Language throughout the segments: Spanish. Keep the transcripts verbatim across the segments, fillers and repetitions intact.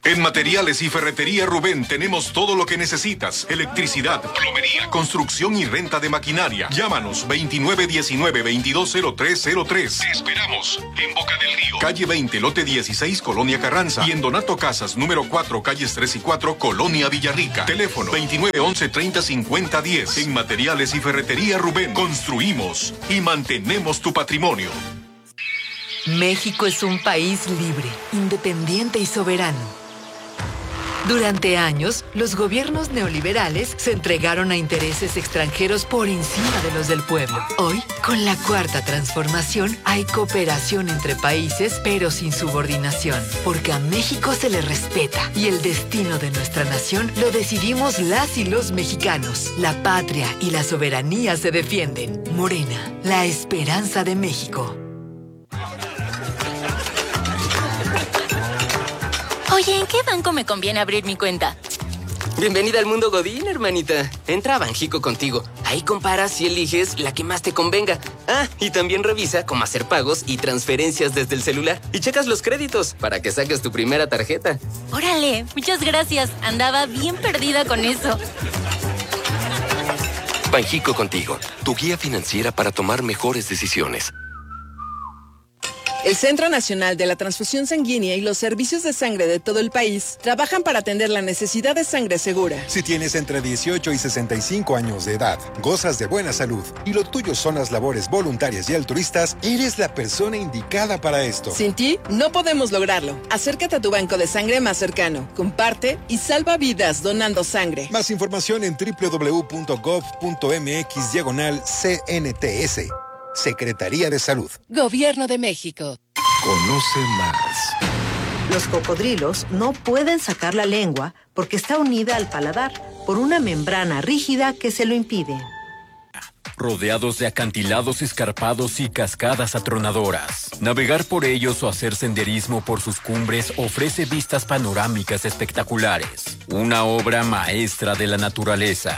En Materiales y Ferretería Rubén tenemos todo lo que necesitas. Electricidad, plomería, construcción y renta de maquinaria. Llámanos veintinueve diecinueve veintidós cero tres cero tres. Te esperamos en Boca del Río. Calle veinte, lote dieciséis, Colonia Carranza. Y en Donato Casas, número cuatro, calles tres y cuatro, Colonia Villarrica. Teléfono veintinueve once treinta cincuenta diez. En Materiales y Ferretería Rubén construimos y mantenemos tu patrimonio. México es un país libre, independiente y soberano. Durante años, los gobiernos neoliberales se entregaron a intereses extranjeros por encima de los del pueblo. Hoy, con la Cuarta Transformación, hay cooperación entre países, pero sin subordinación. Porque a México se le respeta y el destino de nuestra nación lo decidimos las y los mexicanos. La patria y la soberanía se defienden. Morena, la esperanza de México. Oye, ¿en qué banco me conviene abrir mi cuenta? Bienvenida al mundo Godín, hermanita. Entra a Banjico Contigo. Ahí comparas y eliges la que más te convenga. Ah, y también revisa cómo hacer pagos y transferencias desde el celular. Y checas los créditos para que saques tu primera tarjeta. Órale, muchas gracias. Andaba bien perdida con eso. Banjico Contigo, tu guía financiera para tomar mejores decisiones. El Centro Nacional de la Transfusión Sanguínea y los servicios de sangre de todo el país trabajan para atender la necesidad de sangre segura. Si tienes entre dieciocho y sesenta y cinco años de edad, gozas de buena salud y lo tuyo son las labores voluntarias y altruistas, eres la persona indicada para esto. Sin ti, no podemos lograrlo. Acércate a tu banco de sangre más cercano, comparte y salva vidas donando sangre. Más información en doble u doble u doble u punto gov punto eme equis diagonal C N T S. Secretaría de Salud. Gobierno de México. Conoce más. Los cocodrilos no pueden sacar la lengua porque está unida al paladar por una membrana rígida que se lo impide. Rodeados de acantilados escarpados y cascadas atronadoras. Navegar por ellos o hacer senderismo por sus cumbres ofrece vistas panorámicas espectaculares. Una obra maestra de la naturaleza.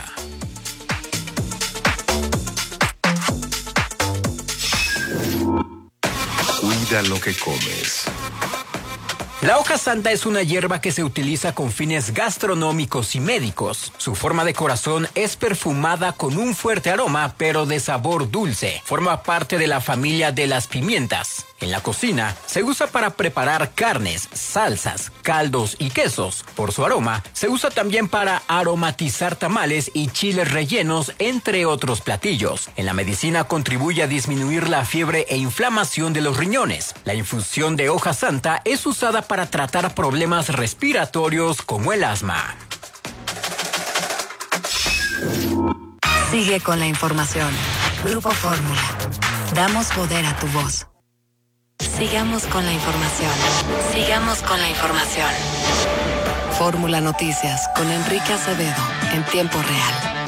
Cuida lo que comes. La hoja santa es una hierba que se utiliza con fines gastronómicos y médicos. Su forma de corazón es perfumada con un fuerte aroma, pero de sabor dulce. Forma parte de la familia de las pimientas. En la cocina, se usa para preparar carnes, salsas, caldos y quesos. Por su aroma, se usa también para aromatizar tamales y chiles rellenos, entre otros platillos. En la medicina contribuye a disminuir la fiebre e inflamación de los riñones. La infusión de hoja santa es usada para tratar problemas respiratorios como el asma. Sigue con la información. Grupo Fórmula. Damos poder a tu voz. Sigamos con la información. Sigamos con la información. Fórmula Noticias con Enrique Acevedo en tiempo real.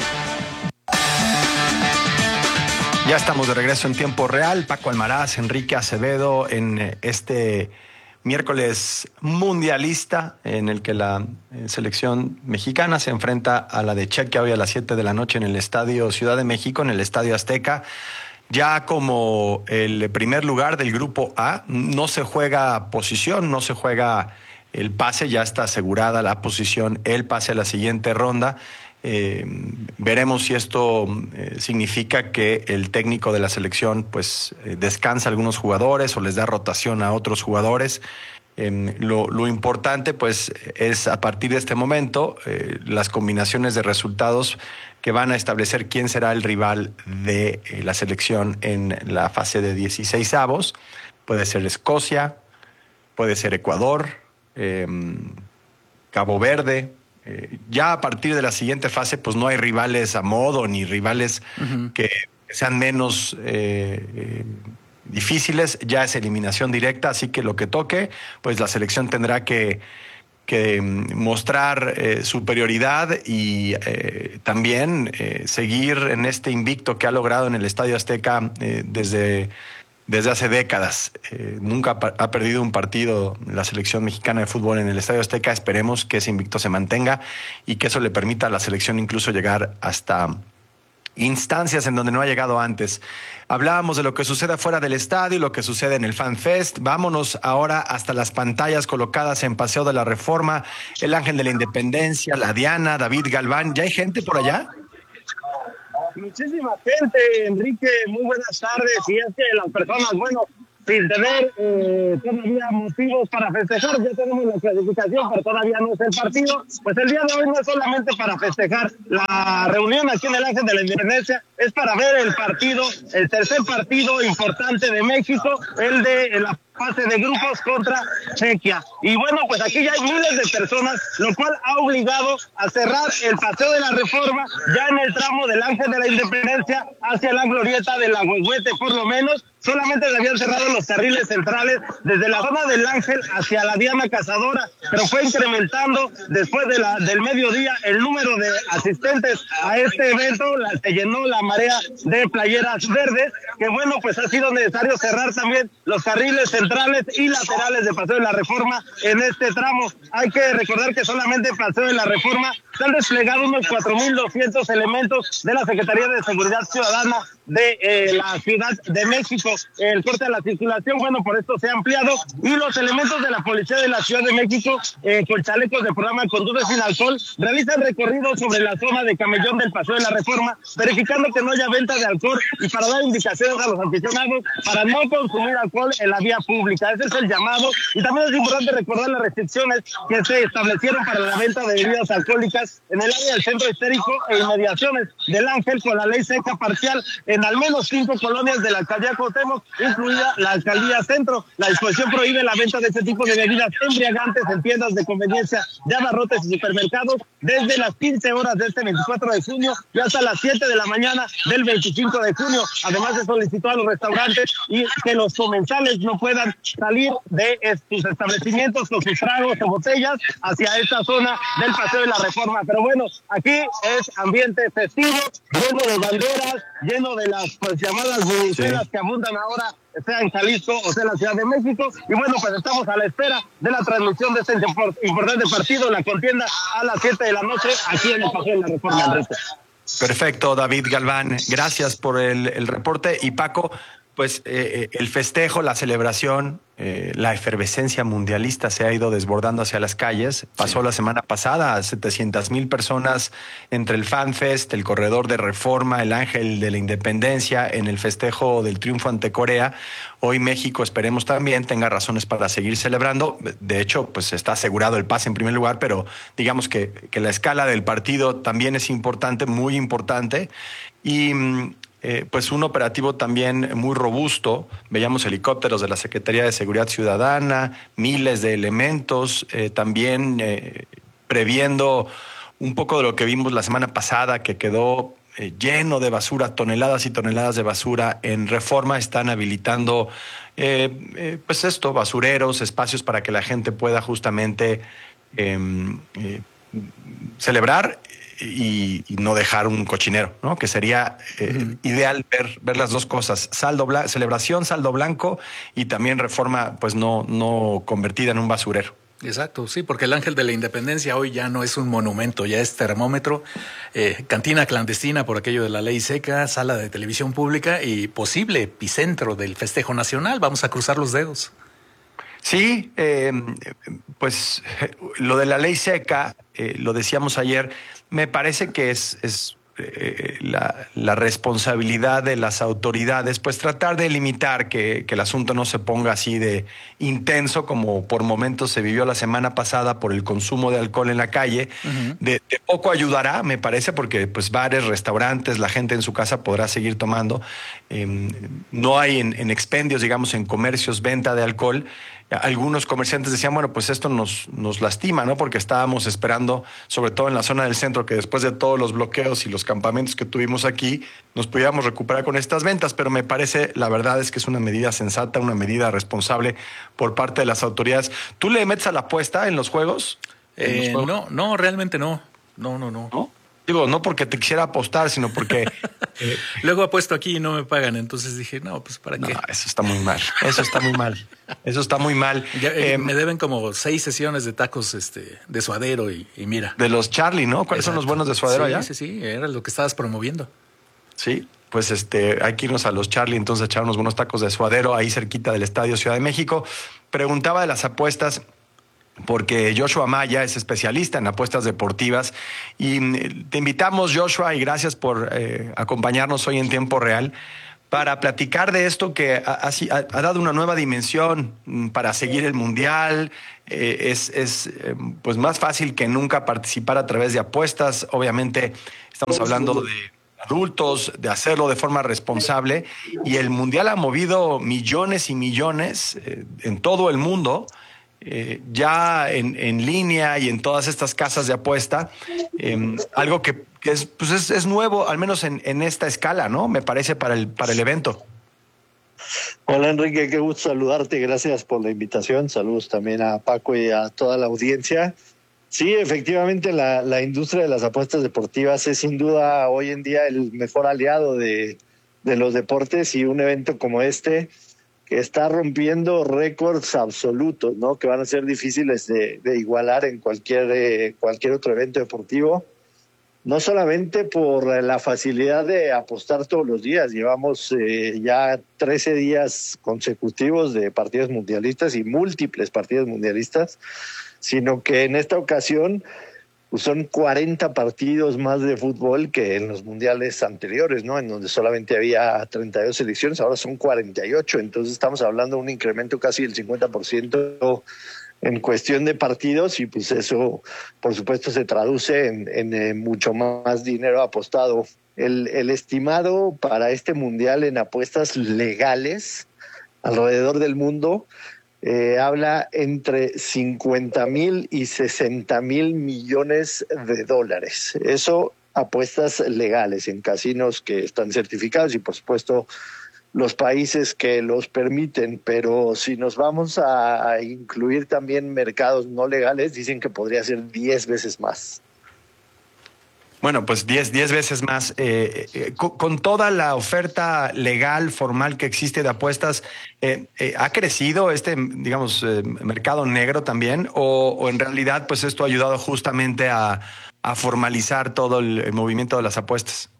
Ya estamos de regreso en tiempo real. Paco Almaraz, Enrique Acevedo en este miércoles mundialista en el que la selección mexicana se enfrenta a la de Chequia hoy a las siete de la noche en el Estadio Ciudad de México, en el Estadio Azteca. Ya como el primer lugar del grupo A, no se juega posición, no se juega el pase, ya está asegurada la posición, el pase a la siguiente ronda. Eh, veremos si esto eh, significa que el técnico de la selección pues eh, descansa a algunos jugadores o les da rotación a otros jugadores. Eh, lo, lo importante pues es a partir de este momento eh, las combinaciones de resultados que van a establecer quién será el rival de eh, la selección en la fase de dieciseisavos. Puede ser Escocia, puede ser Ecuador, eh, Cabo Verde. Eh, ya a partir de la siguiente fase pues no hay rivales a modo ni rivales uh-huh. que sean menos eh, eh, difíciles, ya es eliminación directa, así que lo que toque, pues la selección tendrá que, que mostrar eh, superioridad y eh, también eh, seguir en este invicto que ha logrado en el Estadio Azteca eh, desde, desde hace décadas. Eh, nunca ha perdido un partido la selección mexicana de fútbol en el Estadio Azteca. Esperemos que ese invicto se mantenga y que eso le permita a la selección incluso llegar hasta instancias en donde no ha llegado antes. Hablábamos de lo que sucede fuera del estadio y lo que sucede en el Fan Fest. Vámonos ahora hasta las pantallas colocadas en Paseo de la Reforma, el Ángel de la Independencia, la Diana, David Galván. ¿Ya hay gente por allá? Muchísima gente, Enrique, muy buenas tardes. Y es que las personas, bueno, sin tener eh, todavía motivos para festejar, ya tenemos la clasificación, pero todavía no es el partido. Pues el día de hoy no es solamente para festejar la reunión aquí en el Ángel de la Independencia, es para ver el partido, el tercer partido importante de México, el de la fase de grupos contra Chequia. Y bueno, pues aquí ya hay miles de personas, lo cual ha obligado a cerrar el Paseo de la Reforma ya en el tramo del Ángel de la Independencia hacia la glorieta de la Huehuete, por lo menos. Solamente se habían cerrado los carriles centrales desde la zona del Ángel hacia la Diana Cazadora, pero fue incrementando después de la, del mediodía el número de asistentes a este evento. La, se llenó la marea de playeras verdes, que bueno, pues ha sido necesario cerrar también los carriles centrales y laterales de Paseo de la Reforma en este tramo. Hay que recordar que solamente en Paseo de la Reforma se han desplegado unos cuatro mil doscientos elementos de la Secretaría de Seguridad Ciudadana de eh, la Ciudad de México. El corte de la circulación, bueno, por esto se ha ampliado, y los elementos de la Policía de la Ciudad de México, eh, con chalecos de programa Conduce Sin Alcohol, realizan recorridos sobre la zona de Camellón del Paseo de la Reforma, verificando que no haya venta de alcohol y para dar indicaciones a los aficionados para no consumir alcohol en la vía pública. Ese es el llamado. Y también es importante recordar las restricciones que se establecieron para la venta de bebidas alcohólicas en el área del centro histórico e inmediaciones del Ángel, con la ley seca parcial en al menos cinco colonias de la alcaldía Cuauhtémoc, incluida la alcaldía Centro. La disposición prohíbe la venta de este tipo de bebidas embriagantes en tiendas de conveniencia de abarrotes y supermercados desde las quince horas de este veinticuatro de junio y hasta las siete de la mañana del veinticinco de junio. Además, se solicitó a los restaurantes y que los comensales no puedan salir de sus establecimientos con sus tragos o botellas hacia esta zona del Paseo de la Reforma. Pero bueno, aquí es ambiente festivo, lleno de banderas, lleno de las pues, llamadas buceras sí. que abundan ahora, sea en Jalisco o sea en la Ciudad de México. Y bueno, pues estamos a la espera de la transmisión de este importante partido, la contienda, a las siete de la noche aquí en el Paseo de la Reforma, Enrique. Perfecto, David Galván, gracias por el, el reporte. Y Paco, pues eh, el festejo, la celebración, eh, la efervescencia mundialista se ha ido desbordando hacia las calles. Pasó sí. la semana pasada a setecientas mil personas entre el Fan Fest, el Corredor de Reforma, el Ángel de la Independencia, en el festejo del triunfo ante Corea. Hoy México, esperemos también, tenga razones para seguir celebrando. De hecho, pues está asegurado el pase en primer lugar, pero digamos que, que la escala del partido también es importante, muy importante. Y Eh, pues un operativo también muy robusto. Veíamos helicópteros de la Secretaría de Seguridad Ciudadana, miles de elementos, eh, también eh, previendo un poco de lo que vimos la semana pasada, que quedó eh, lleno de basura, toneladas y toneladas de basura. En Reforma están habilitando eh, eh, pues esto, basureros, espacios para que la gente pueda justamente eh, eh, celebrar Y, y no dejar un cochinero, ¿no? Que sería eh, uh-huh. ideal ver, ver las dos cosas: saldo blanco, celebración, saldo blanco, y también Reforma, pues no, no convertida en un basurero. Exacto, sí, porque el Ángel de la Independencia hoy ya no es un monumento, ya es termómetro, eh, cantina clandestina por aquello de la ley seca, sala de televisión pública y posible epicentro del festejo nacional. Vamos a cruzar los dedos. Sí, eh, pues lo de la ley seca, eh, lo decíamos ayer, me parece que es, es eh, la, la responsabilidad de las autoridades, pues tratar de limitar que, que el asunto no se ponga así de intenso como por momentos se vivió la semana pasada por el consumo de alcohol en la calle. Uh-huh. De, de poco ayudará, me parece, porque pues bares, restaurantes, la gente en su casa podrá seguir tomando. Eh, no hay en, en expendios, digamos, en comercios, venta de alcohol. Algunos comerciantes decían, bueno, pues esto nos, nos lastima, ¿no? Porque estábamos esperando, sobre todo en la zona del centro, que después de todos los bloqueos y los campamentos que tuvimos aquí, nos pudiéramos recuperar con estas ventas. Pero me parece, la verdad es que es una medida sensata, una medida responsable por parte de las autoridades. ¿Tú le metes a la apuesta en los juegos? ¿En eh, los juegos? No, no, realmente no. No, no, no. ¿No? Digo, no porque te quisiera apostar, sino porque... eh, Luego apuesto aquí y no me pagan, entonces dije, no, pues ¿para qué? No, eso está muy mal, eso está muy mal, eso está muy mal. Ya, eh, me deben como seis sesiones de tacos este, de suadero y, y mira. De los Charlie, ¿no? ¿Cuáles Exacto. son los buenos de suadero sí, allá? Sí, sí, sí, era lo que estabas promoviendo. Sí, pues este, hay que irnos a los Charlie, entonces a echar unos buenos tacos de suadero ahí cerquita del Estadio Ciudad de México. Preguntaba de las apuestas porque Joshua Maya es especialista en apuestas deportivas y te invitamos, Joshua, y gracias por eh, acompañarnos hoy en tiempo real para platicar de esto que ha, ha, ha dado una nueva dimensión para seguir el Mundial. Eh, es es eh, pues más fácil que nunca participar a través de apuestas. Obviamente estamos hablando de adultos, de hacerlo de forma responsable, y el Mundial ha movido millones y millones eh, en todo el mundo, eh, ya en, en línea y en todas estas casas de apuesta, eh, algo que, que es, pues es, es nuevo, al menos en, en esta escala, ¿no? Me parece para el, para el evento. Hola Enrique, qué gusto saludarte, gracias por la invitación, saludos también a Paco y a toda la audiencia. Sí, efectivamente la, la industria de las apuestas deportivas es sin duda hoy en día el mejor aliado de, de los deportes, y un evento como este que está rompiendo récords absolutos, ¿no? Que van a ser difíciles de, de igualar en cualquier, eh, cualquier otro evento deportivo. No solamente por la facilidad de apostar todos los días, llevamos eh, ya trece días consecutivos de partidos mundialistas y múltiples partidos mundialistas, sino que en esta ocasión pues son cuarenta partidos más de fútbol que en los mundiales anteriores, ¿no? En donde solamente había treinta y dos selecciones, ahora son cuarenta y ocho, entonces estamos hablando de un incremento casi del cincuenta por ciento en cuestión de partidos, y pues eso por supuesto se traduce en, en, en mucho más dinero apostado. El, el estimado para este mundial en apuestas legales alrededor del mundo eh, habla entre cincuenta mil y sesenta mil millones de dólares. Eso apuestas legales en casinos que están certificados y por supuesto los países que los permiten, pero si nos vamos a incluir también mercados no legales, dicen que podría ser diez veces más. Bueno, pues diez veces más. Eh, eh, con, con toda la oferta legal, formal que existe de apuestas, eh, eh, ¿ha crecido este, digamos, eh, mercado negro también? O, ¿O en realidad, pues esto ha ayudado justamente a, a formalizar todo el, el movimiento de las apuestas?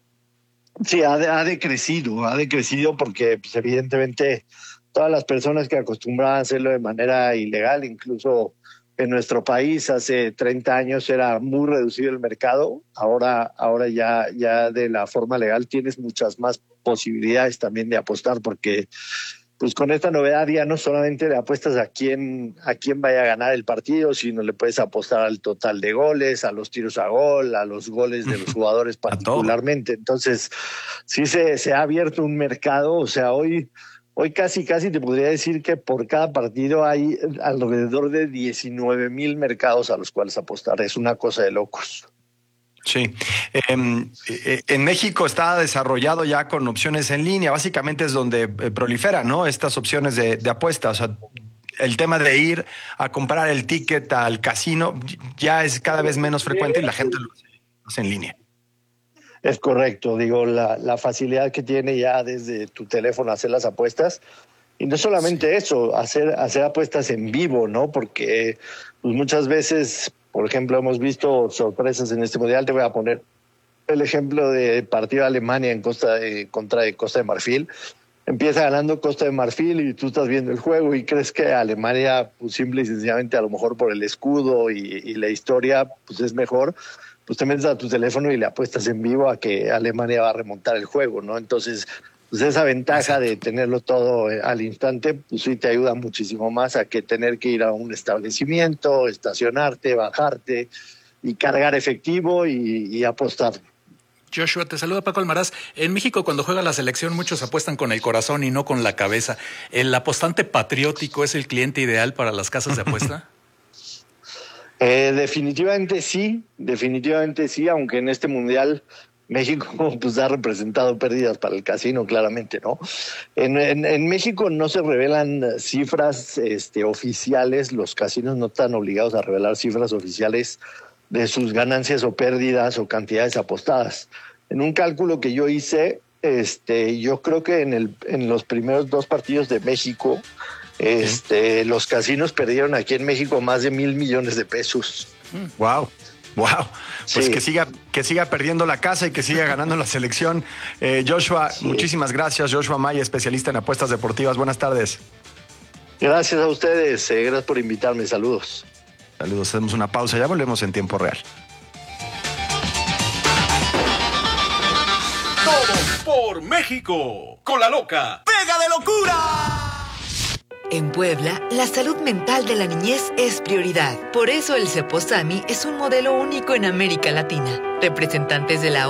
Sí, ha, de, ha decrecido, ha decrecido porque pues, evidentemente todas las personas que acostumbraban a hacerlo de manera ilegal, incluso en nuestro país hace treinta años era muy reducido el mercado, ahora, ahora ya, ya de la forma legal tienes muchas más posibilidades también de apostar, porque pues con esta novedad ya no solamente le apuestas a quién, a quién vaya a ganar el partido, sino le puedes apostar al total de goles, a los tiros a gol, a los goles de los jugadores particularmente. Entonces, sí se, se ha abierto un mercado. O sea, hoy, hoy casi, casi te podría decir que por cada partido hay alrededor de diecinueve mil mercados a los cuales apostar. Es una cosa de locos. Sí. Eh, eh, en México está desarrollado ya con opciones en línea. Básicamente es donde eh, proliferan, ¿no? Estas opciones de, de apuesta. O sea, el tema de ir a comprar el ticket al casino ya es cada vez menos frecuente y la gente lo hace en línea. Es correcto. Digo, la, la facilidad que tiene ya desde tu teléfono hacer las apuestas. Y no solamente sí. eso, hacer, hacer apuestas en vivo, ¿no? Porque pues, muchas veces... Por ejemplo, hemos visto sorpresas en este mundial. Te voy a poner el ejemplo de partido de Alemania en Costa de, contra de Costa de Marfil. Empieza ganando Costa de Marfil y tú estás viendo el juego y crees que Alemania, pues simple y sencillamente, a lo mejor por el escudo y, y la historia, pues es mejor. Pues te metes a tu teléfono y le apuestas en vivo a que Alemania va a remontar el juego, ¿no? Entonces, pues esa ventaja Exacto. de tenerlo todo al instante, pues sí te ayuda muchísimo más a que tener que ir a un establecimiento, estacionarte, bajarte y cargar efectivo y, y apostar. Joshua, te saluda Paco Almaraz. En México, cuando juega la selección, muchos apuestan con el corazón y no con la cabeza. ¿El apostante patriótico es el cliente ideal para las casas de apuesta? eh, definitivamente sí, definitivamente sí, aunque en este mundial México pues ha representado pérdidas para el casino, claramente, ¿no? En, en, en México no se revelan cifras este, oficiales, los casinos no están obligados a revelar cifras oficiales de sus ganancias o pérdidas o cantidades apostadas. En un cálculo que yo hice, este, yo creo que en, el, en los primeros dos partidos de México, este, los casinos perdieron aquí en México más de mil millones de pesos. Wow. Wow, pues Sí. que siga que siga perdiendo la casa y que siga ganando la selección. Eh, Joshua, Sí. muchísimas gracias. Joshua Maya, especialista en apuestas deportivas. Buenas tardes. Gracias a ustedes, eh, gracias por invitarme, saludos. Saludos, hacemos una pausa, ya volvemos en tiempo real. Todos por México. Con la loca. ¡Pega de locura! En Puebla, la salud mental de la niñez es prioridad. Por eso el Ceposami es un modelo único en América Latina. Representantes de la